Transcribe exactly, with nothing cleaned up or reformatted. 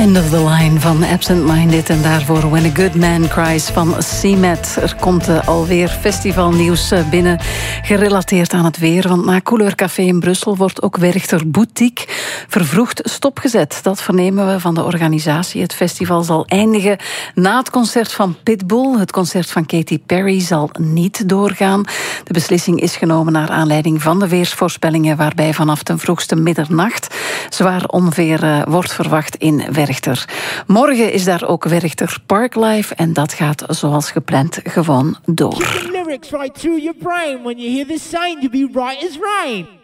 End of the Line van Absent Minded en daarvoor When a Good Man Cries van C-Met. Er komt uh, alweer festivalnieuws uh, binnen, gerelateerd aan het weer. Want na Couleur Café in Brussel wordt ook Werchter Boutique vervroegd stopgezet. Dat vernemen we van de organisatie. Het festival zal eindigen na het concert van Pitbull. Het concert van Katy Perry zal niet doorgaan. De beslissing is genomen naar aanleiding van de weersvoorspellingen, waarbij vanaf ten vroegste middernacht zwaar onweer uh, wordt verwacht in Werchter. Morgen is daar ook Werchter Parklife en dat gaat zoals gepland gewoon door. Lyrics right through your brain when you hear this saying, you'll be right as rain.